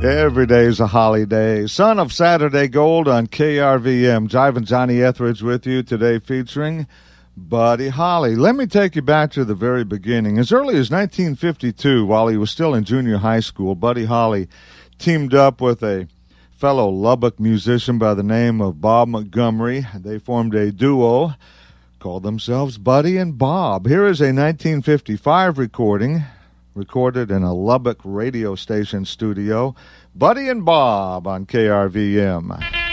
Every day's a holiday. Son of Saturday Gold on KRVM. Jivin' Johnny Etheridge with you today featuring Buddy Holly. Let me take you back to the very beginning. As early as 1952, while he was still in junior high school, Buddy Holly teamed up with a fellow Lubbock musician by the name of Bob Montgomery. They formed a duo, called themselves Buddy and Bob. Here is a 1955 recording, recorded in a Lubbock radio station studio. Buddy and Bob on KRVM.